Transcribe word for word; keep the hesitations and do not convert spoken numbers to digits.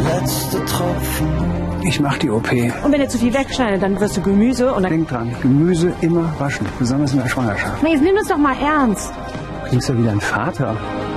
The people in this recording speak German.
letzte Tropfen. Ich mach die O P. Und wenn er zu viel wegschneidet, dann wirst du Gemüse und dann... Denk dran, Gemüse immer waschen, besonders in der Schwangerschaft. Na, jetzt nimm das doch mal ernst. Du klingst ja wie dein Vater.